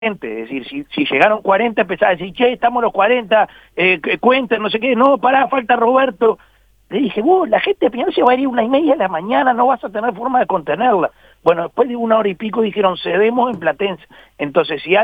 Es decir, si llegaron 40, empezaba a decir, che, estamos los 40, cuenten, no sé qué, no, pará, falta Roberto. Le dije, vos, la gente de Peñarol se va a ir 1:30 de la mañana, no vas a tener forma de contenerla. Bueno, después de 1 hora y pico dijeron, cedemos en Platense. Entonces, si